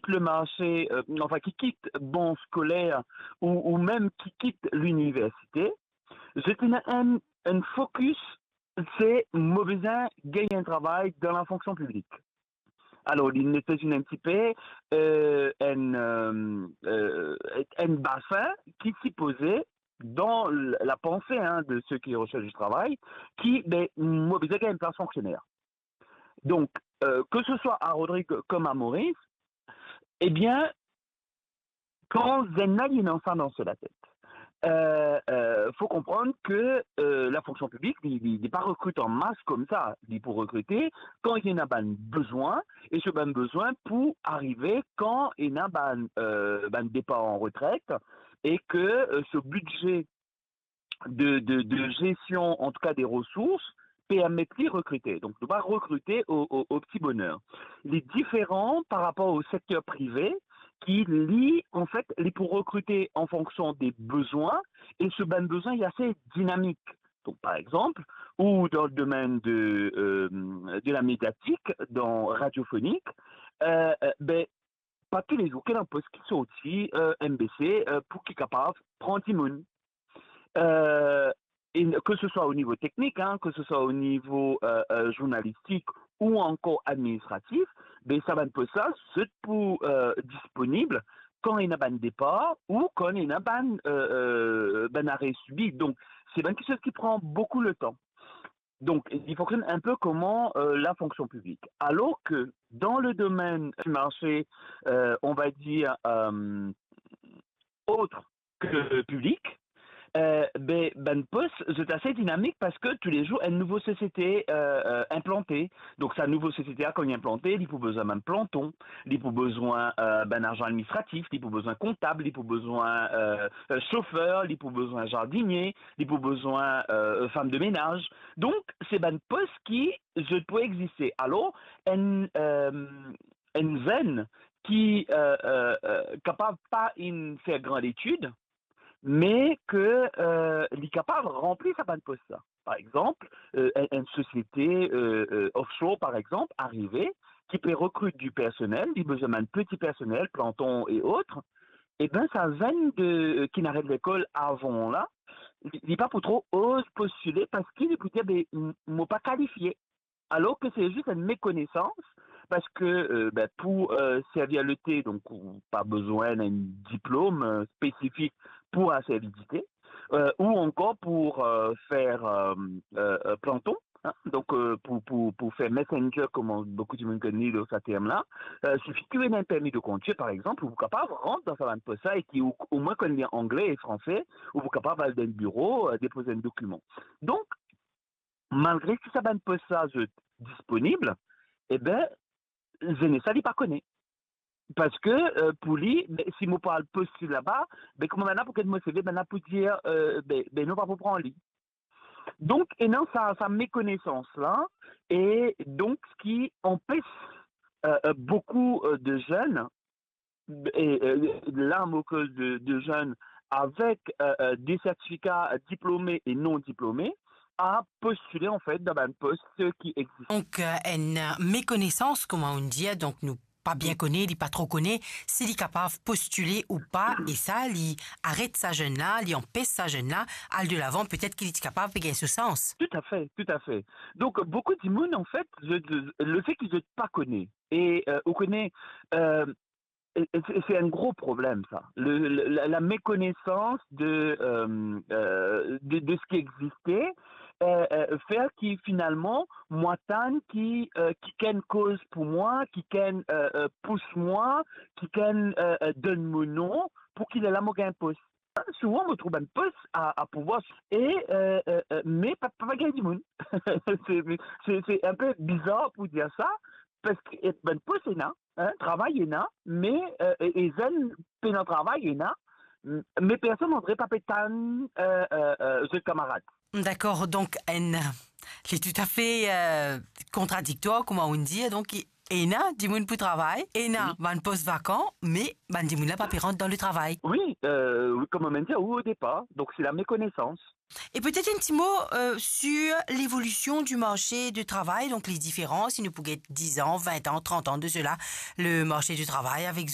quittent le marché, enfin qui quittent bon scolaire ou même qui quittent l'université, j'ai un focus, c'est mauvais gagner un travail dans la fonction publique. Alors, il nécessite un petit peu un bassin qui s'y posait dans la pensée de ceux qui recherchent du travail, qui mobilisait une place fonctionnaire. Donc, que ce soit à Rodrigue comme à Maurice, eh bien, quand Zenna il a dans la tête, faut comprendre que la fonction publique n'est pas recrute en masse comme ça. Il pour recruter quand il y a un besoin, et ce besoin pour arriver quand il y a un départ en retraite, et que ce budget de gestion, en tout cas des ressources, permet de recruter. Donc, on va recruter au petit bonheur. Il est différent par rapport au secteur privé qui lie, en fait, les pour recruter en fonction des besoins, et ce besoin est assez dynamique. Donc, par exemple, ou dans le domaine de la médiatique, dans radiophonique, pas tous les jours qu'il y a un poste qui sont aussi MBC pour qui est capable de prendre Timon. Et que ce soit au niveau technique, que ce soit au niveau journalistique ou encore administratif, ça va un peu ça, c'est pour disponible quand il y a un départ ou quand il y a un arrêt subi. Donc, c'est quelque chose qui prend beaucoup de temps. Donc, il fonctionne un peu comment la fonction publique. Alors que dans le domaine du marché, on va dire autre que public, poste, c'est assez dynamique parce que tous les jours, une nouvelle société implantée. Donc, sa nouvelle société, quand il est implantée, il faut besoin d'un planton, il faut besoin d'un argent administratif, il faut besoin comptable, il faut besoin chauffeur, il faut besoin jardinier, il faut besoin femme de ménage. Donc, c'est un poste qui, je peux exister. Alors, une veine qui capable pas de faire grande étude, mais que est capable de remplir sa bonne poste. Par exemple, une société offshore, par exemple, arrivée, qui peut recruter du personnel, il besoin d'un petit personnel, planton et autres, et bien, ça vient qui n'arrête l'école avant là, il n'est pas pour trop ose postuler parce qu'il est peut-être m'a pas qualifié. Alors que c'est juste une méconnaissance, parce que pour servir le thé, donc pas besoin d'un diplôme spécifique pour la servilité, ou encore pour faire planton, donc pour faire messenger, comme beaucoup de monde connaît ce terme-là, suffit qu'il y ait un permis de conduire, par exemple, où vous êtes capable de rentrer dans un poste et qui au moins connaît anglais et français, où vous êtes capable d'aller dans le bureau, déposer un document. Donc, malgré que ça ne pas ça disponible, eh ben, je ne savais pas connaître. Parce que pour lui, si je parle postuler là-bas, comment maintenant pour que je CV, maintenant pour dire, non, pas pour prendre en ligne. Donc, et non, ça méconnaissance là, et donc ce qui empêche beaucoup de jeunes, et là, de jeunes avec des certificats diplômés et non diplômés, à postuler en fait dans un poste qui existe. Donc, une méconnaissance, comment on dit, donc nous pas bien connaît, il pas trop connaît, s'il est capable de postuler ou pas, et ça, il arrête sa jeune-là, il empêche sa jeune-là, aller de l'avant, peut-être qu'il est capable de gagner ce sens. Tout à fait, tout à fait. Donc, beaucoup d'immunes, en fait, le fait qu'ils ne pas connaissent, et on connaît, c'est un gros problème, ça. La méconnaissance de ce qui existait, faire qui finalement moi qui ken cause pour moi, qui ken pousse moi, qui ken donne mon nom pour qu'il ait la moque un poste. Souvent, on me trouve un poste à pouvoir et mais pas gagner du monde. C'est un peu bizarre pour dire ça parce que ben poste est là, travail est là, mais et jeunes pénal travail est là, mais personne n'aurait pas pétan jeu camarade. D'accord, donc c'est tout à fait contradictoire, comment on dit. Donc, il y a du monde pour travail, il y a un poste vacant, mais du monde n'a pas pu rentrer dans le travail. Oui, comme on m'a dit au départ, donc c'est la méconnaissance. Et peut-être un petit mot sur l'évolution du marché du travail, donc les différences, il nous pourrait être 10 ans, 20 ans, 30 ans de cela, le marché du travail avec